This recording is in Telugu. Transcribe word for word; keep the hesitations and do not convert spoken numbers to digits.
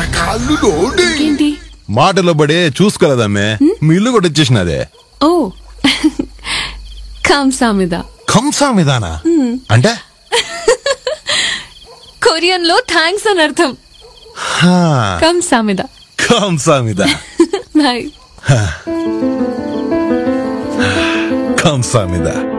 నా కాళ్ళు లోడింగ్. ఏంటి మాటలో పడే చూసుకోలేదమ్మే, మీ ఇల్లు కూడా వచ్చేసినదే. ఓ కంసామిద. కంసామిదానా అంటే? కొరియన్ లో థ్యాంక్స్ అని అర్థం. హా, కంసామిద. కంసామిదా. బాయ్. కంసామిదా.